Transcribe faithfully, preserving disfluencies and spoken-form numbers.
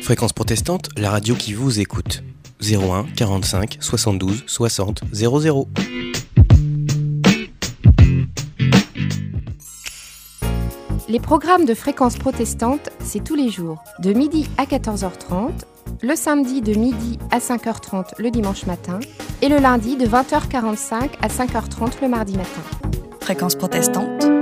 Fréquence protestante, la radio qui vous écoute. zéro un quarante-cinq soixante-douze soixante zéro zéro. Les programmes de Fréquence protestante, c'est tous les jours, de midi à quatorze heures trente, le samedi de midi à cinq heures trente le dimanche matin, et le lundi de vingt heures quarante-cinq à cinq heures trente le mardi matin. Fréquence protestante.